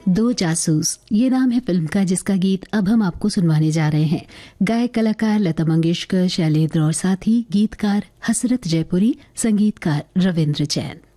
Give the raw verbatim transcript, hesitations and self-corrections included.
दो जासूस ये नाम है फिल्म का, जिसका गीत अब हम आपको सुनवाने जा रहे हैं। गायक कलाकार लता मंगेशकर, शैलेंद्र और साथी, गीतकार हसरत जयपुरी, संगीतकार रविंद्र जैन।